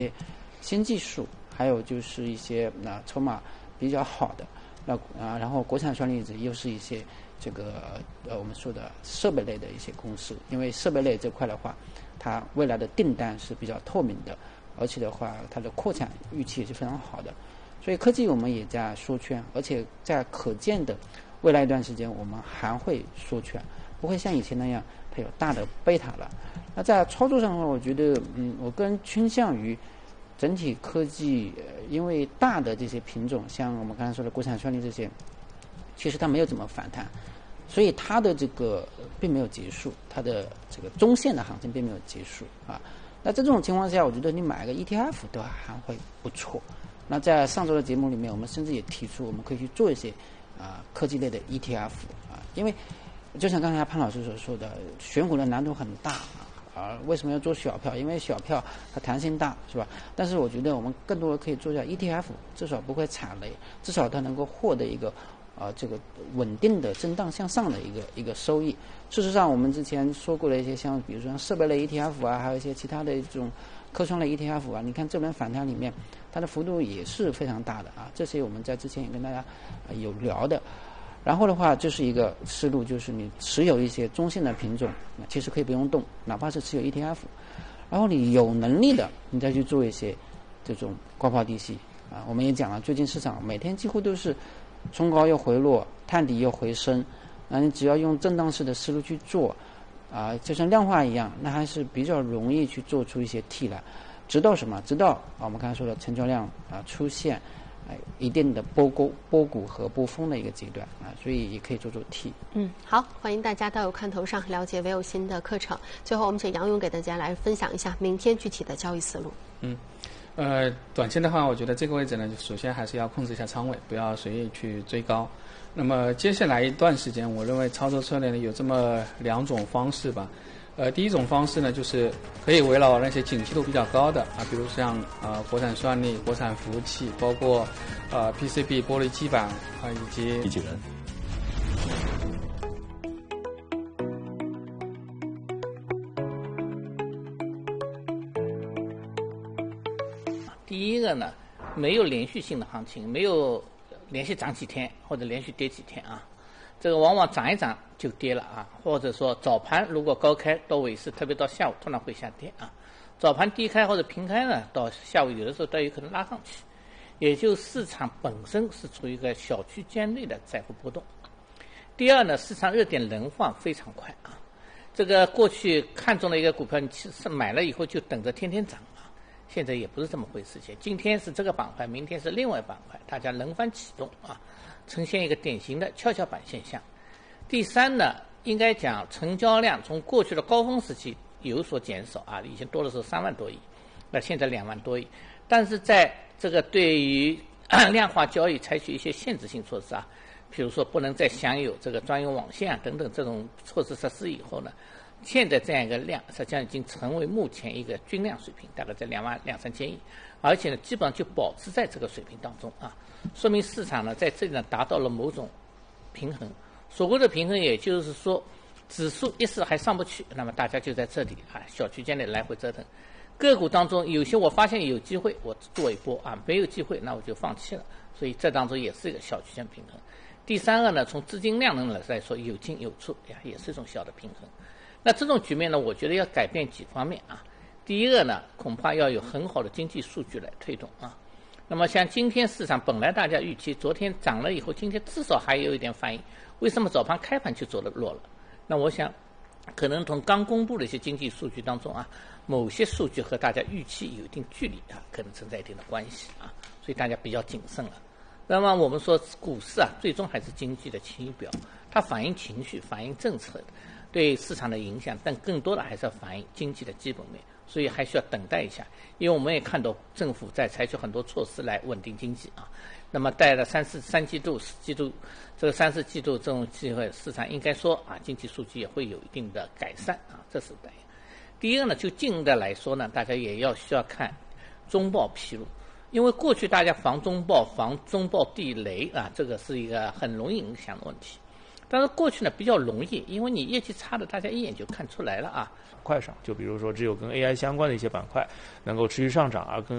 新技术，还有就是一些筹码比较好的，然后国产算力子又是一些这个我们说的设备类的一些公司，因为设备类这块的话，它未来的订单是比较透明的，而且的话它的扩产预期也是非常好的，所以科技我们也在缩圈，而且在可见的未来一段时间我们还会缩圈，不会像以前那样它有大的贝塔了。那在操作上的话，我觉得我个人倾向于整体科技，因为大的这些品种，像我们刚才说的国产算力这些，其实它没有怎么反弹，所以它的这个并没有结束，它的这个中线的行情并没有结束啊。那在这种情况下，我觉得你买个 ETF 都还会不错。那在上周的节目里面，我们甚至也提出我们可以去做一些科技类的 ETF 因为就像刚才潘老师所说的，选股的难度很大为什么要做小票？因为小票它弹性大，是吧？但是我觉得我们更多的可以做一下 ETF， 至少不会踩雷，至少它能够获得一个这个稳定的震荡向上的一个收益。事实上，我们之前说过的一些像比如说设备类 ETF 还有一些其他的这种科创类 ETF 你看这轮反弹里面，它的幅度也是非常大的这些我们在之前也跟大家有聊的。然后的话，就是一个思路，就是你持有一些中性的品种，其实可以不用动，哪怕是持有 ETF。然后你有能力的，你再去做一些这种高抛低吸我们也讲了，最近市场每天几乎都是冲高又回落，探底又回升，你只要用震荡式的思路去做就像量化一样，那还是比较容易去做出一些 T 来，直到什么？直到我们刚才说的成交量出现一定的波谷和波峰的一个阶段所以也可以做做 T。 好，欢迎大家到有看头上了解唯有新的课程。最后，我们请杨勇给大家来分享一下明天具体的交易思路。 短线的话，我觉得这个位置呢，首先还是要控制一下仓位，不要随意去追高。那么接下来一段时间，我认为操作策略呢有这么2种方式吧。第一种方式呢，就是可以围绕那些景气度比较高的比如像国产算力、国产服务器，包括PCB 玻璃基板以及机器人。 第一个呢，没有连续性的行情，没有连续涨几天或者连续跌几天这个往往涨一涨就跌了或者说早盘如果高开到尾市，特别到下午突然会下跌早盘低开或者平开呢，到下午有的时候都有可能拉上去，也就市场本身是处于一个小区间内的窄幅波动。第二呢，市场热点轮换非常快这个过去看中的一个股票，你其实买了以后就等着天天涨现在也不是这么回事情，今天是这个板块，明天是另外板块，大家轮番启动呈现一个典型的跷跷板现象。第三呢，应该讲成交量从过去的高峰时期有所减少以前多的时候3万多亿，那现在2万多亿，但是在这个对于量化交易采取一些限制性措施比如说不能再享有这个专用网线等等这种措施实施以后呢，现在这样一个量实际上已经成为目前一个均量水平，大概在2万2、3千亿，而且呢基本上就保持在这个水平当中说明市场呢在这里呢达到了某种平衡。所谓的平衡，也就是说指数一时还上不去，那么大家就在这里小区间内来回折腾。个股当中有些我发现有机会我做一波没有机会那我就放弃了，所以这当中也是一个小区间平衡。第三个呢，从资金量能来说有进有出也是一种小的平衡。那这种局面呢，我觉得要改变几方面第一个呢，恐怕要有很好的经济数据来推动那么像今天市场本来大家预期昨天涨了以后，今天至少还有一点反应，为什么早盘开盘就走了弱了？那我想可能从刚公布的一些经济数据当中某些数据和大家预期有一定距离可能存在一定的关系所以大家比较谨慎了。那么我们说股市最终还是经济的晴雨表，它反映情绪，反映政策对市场的影响，但更多的还是要反映经济的基本面，所以还需要等待一下。因为我们也看到政府在采取很多措施来稳定经济那么带了3、4季度、4季度，这个3、4季度这种机会，市场应该说经济数据也会有一定的改善这是第一。第一个呢，就近的来说呢，大家也需要看中报披露，因为过去大家防中报地雷这个是一个很容易影响的问题。 但是过去呢比较容易，因为你业绩差的大家一眼就看出来了啊。 板块上，就比如说只有跟 AI 相关的一些板块能够持续上涨，而跟